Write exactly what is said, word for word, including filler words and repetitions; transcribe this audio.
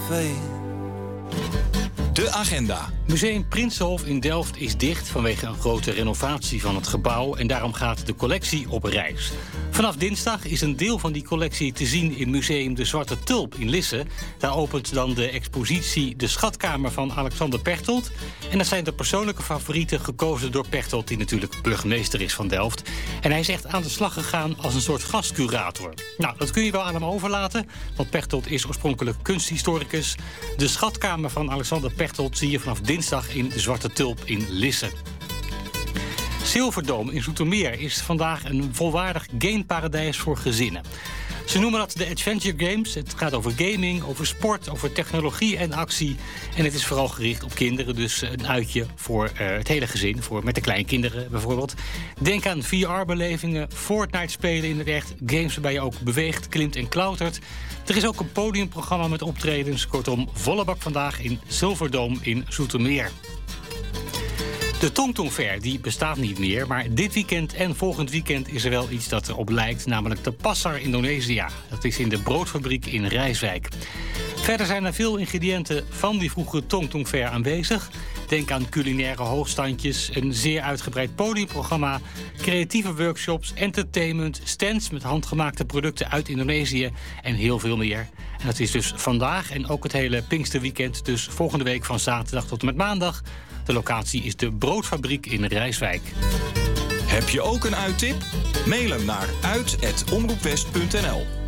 fate. De agenda. Museum Prinsenhof in Delft is dicht vanwege een grote renovatie van het gebouw en daarom gaat de collectie op reis. Vanaf dinsdag is een deel van die collectie te zien in Museum De Zwarte Tulp in Lisse. Daar opent dan de expositie De Schatkamer van Alexander Pechtold. En dat zijn de persoonlijke favorieten gekozen door Pechtold, die natuurlijk burgemeester is van Delft. En hij is echt aan de slag gegaan als een soort gastcurator. Nou, dat kun je wel aan hem overlaten, want Pechtold is oorspronkelijk kunsthistoricus. De Schatkamer van Alexander Pechtold zie je vanaf dinsdag in De Zwarte Tulp in Lisse. Silverdome in Zoetermeer is vandaag een volwaardig gameparadijs voor gezinnen. Ze noemen dat de Adventure Games. Het gaat over gaming, over sport, over technologie en actie. En het is vooral gericht op kinderen, dus een uitje voor uh, het hele gezin. Voor met de kleinkinderen bijvoorbeeld. Denk aan V R-belevingen, Fortnite spelen in het echt. Games waarbij je ook beweegt, klimt en klautert. Er is ook een podiumprogramma met optredens. Kortom, volle bak vandaag in Silverdome in Zoetermeer. De Tongtong Fair die bestaat niet meer, maar dit weekend en volgend weekend is er wel iets dat erop lijkt, namelijk de Pasar Indonesia. Dat is in de broodfabriek in Rijswijk. Verder zijn er veel ingrediënten van die vroege Tongtong Fair aanwezig. Denk aan culinaire hoogstandjes, een zeer uitgebreid podiumprogramma, creatieve workshops, entertainment, stands met handgemaakte producten uit Indonesië en heel veel meer. En dat is dus vandaag en ook het hele Pinksterweekend, dus volgende week van zaterdag tot en met maandag. De locatie is de broodfabriek in Rijswijk. Heb je ook een uittip? Mail hem naar uit at omroepwest punt n l.